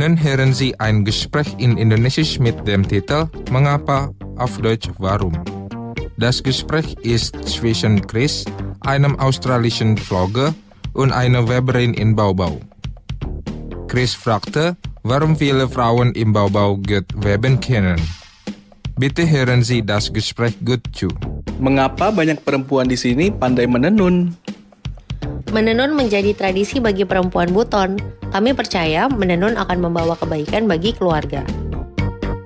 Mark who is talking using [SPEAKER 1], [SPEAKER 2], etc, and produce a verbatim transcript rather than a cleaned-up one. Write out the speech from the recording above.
[SPEAKER 1] Nun hören Sie ein Gespräch in Indonesisch mit dem Titel Mengapa auf Deutsch Warum? Das Gespräch ist zwischen Chris, einem australischen Vlogger, und einer Weberin in Baubau. Chris fragte, warum viele Frauen im Baubau gut weben können. Bitte hören Sie das Gespräch gut zu.
[SPEAKER 2] Mengapa banyak perempuan di sini pandai menenun?
[SPEAKER 3] Menenun menjadi tradisi bagi perempuan Buton. Kami percaya menenun akan membawa kebaikan bagi keluarga.